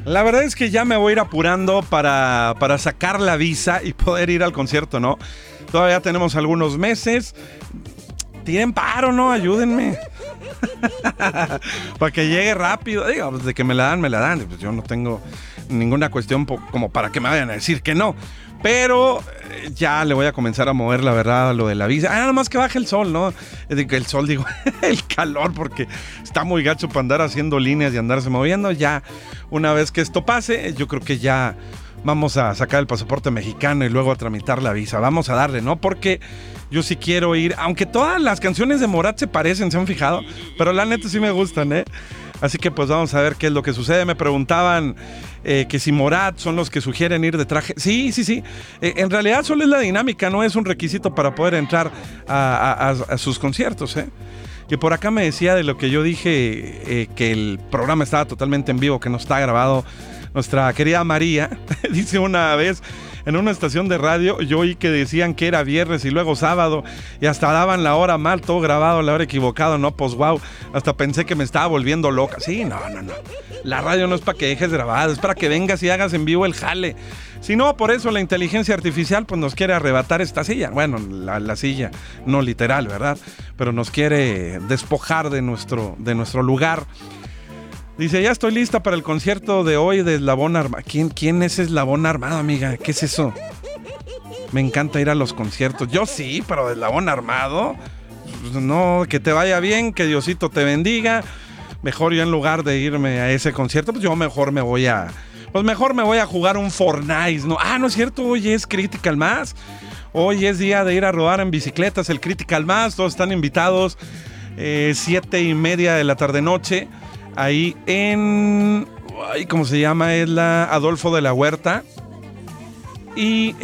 La verdad es que ya me voy a ir apurando para sacar la visa y poder ir al concierto, ¿no? Todavía tenemos algunos meses. Tiren paro, ¿no? Ayúdenme. Para que llegue rápido. Digo, pues de que me la dan, me la dan. Pues yo no tengo ninguna cuestión como para que me vayan a decir que no. Pero ya le voy a comenzar a mover, la verdad, a lo de la visa. Nada más que baje el sol, ¿no? El sol, digo, el calor, porque está muy gacho para andar haciendo líneas y andarse moviendo. Ya, una vez que esto pase, yo creo que ya vamos a sacar el pasaporte mexicano y luego a tramitar la visa. Vamos a darle, ¿no? Porque yo sí quiero ir, aunque todas las canciones de Morat se parecen, ¿se han fijado? Pero la neta sí me gustan, ¿eh? Así que pues vamos a ver qué es lo que sucede. Me preguntaban que si Morat son los que sugieren ir de traje. Sí. En realidad solo es la dinámica, no es un requisito para poder entrar a sus conciertos, ¿eh? Y por acá me decía de lo que yo dije, que el programa estaba totalmente en vivo, que no está grabado. Nuestra querida María dice una vez en una estación de radio, yo oí que decían que era viernes y luego sábado y hasta daban la hora mal, todo grabado, la hora equivocado, no, pues wow, hasta pensé que me estaba volviendo loca. Sí, no. La radio no es para que dejes grabado, es para que vengas y hagas en vivo el jale. Si no, por eso la inteligencia artificial pues nos quiere arrebatar esta silla. Bueno, la silla, no literal, ¿verdad? Pero nos quiere despojar de nuestro lugar. Dice, ya estoy lista para el concierto de hoy de Eslabón Armado. ¿Quién es Eslabón Armado, amiga? ¿Qué es eso? Me encanta ir a los conciertos. Yo sí, pero de Eslabón Armado. No, que te vaya bien, que Diosito te bendiga. Mejor yo en lugar de irme a ese concierto, pues yo mejor me voy a jugar un Fortnite, ¿no? No es cierto, hoy es Critical Mass. Hoy es día de ir a rodar en bicicletas, el Critical Mass. Todos están invitados. 7:30 de la tarde-noche. Ahí en... ¿cómo se llama? Es la Adolfo de la Huerta. Y...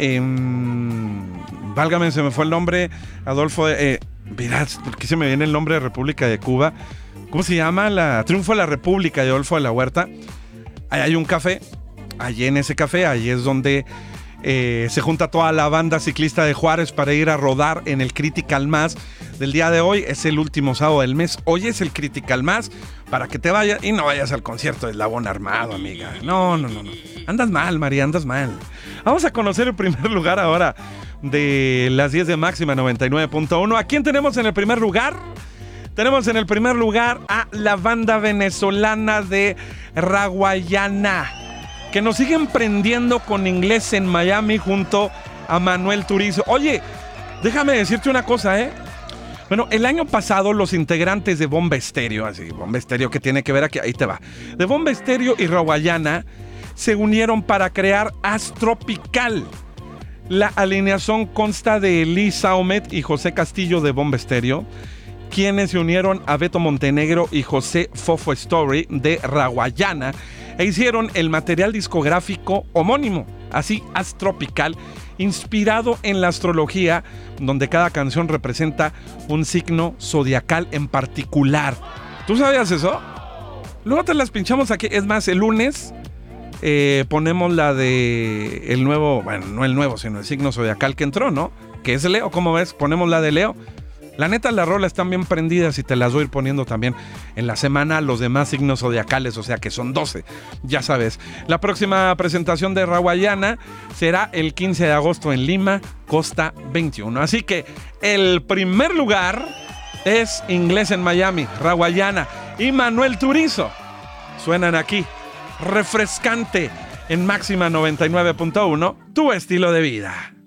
válgame, se me fue el nombre. Adolfo... mirad, ¿por qué se me viene el nombre de República de Cuba? ¿Cómo se llama? La Triunfo de la República de Adolfo de la Huerta. Ahí hay un café. Allí en ese café, ahí es donde... se junta toda la banda ciclista de Juárez para ir a rodar en el Critical Mass del día de hoy. Es el último sábado del mes. Hoy es el Critical Mass para que te vayas y no vayas al concierto de Eslabón Armado, amiga. No. Andas mal, María, andas mal. Vamos a conocer el primer lugar ahora de las 10 de Máxima 99.1. ¿A quién tenemos en el primer lugar? Tenemos en el primer lugar a la banda venezolana de Raguayana, que nos siguen prendiendo con Inglés en Miami junto a Manuel Turizo. Oye, déjame decirte una cosa, ¿eh? Bueno, el año pasado los integrantes de Bomba Estéreo, así, Bomba Estéreo, ¿qué tiene que ver aquí? Ahí te va. De Bomba Estéreo y Raguayana se unieron para crear Astropical. La alineación consta de Elisa Omet y José Castillo de Bomba Estéreo, quienes se unieron a Beto Montenegro y José Fofo Story de Raguayana e hicieron el material discográfico homónimo, así Astropical, inspirado en la astrología, donde cada canción representa un signo zodiacal en particular. ¿Tú sabías eso? Luego te las pinchamos aquí. Es más, el lunes ponemos la de el nuevo, bueno, no el nuevo, sino el signo zodiacal que entró, ¿no? Que es Leo, ¿cómo ves? Ponemos la de Leo. La neta, las rolas están bien prendidas y te las voy a ir poniendo también en la semana los demás signos zodiacales, o sea que son 12, ya sabes. La próxima presentación de Raguayana será el 15 de agosto en Lima, Costa 21. Así que el primer lugar es Inglés en Miami, Raguayana y Manuel Turizo. Suenan aquí, refrescante, en Máxima 99.1, tu estilo de vida.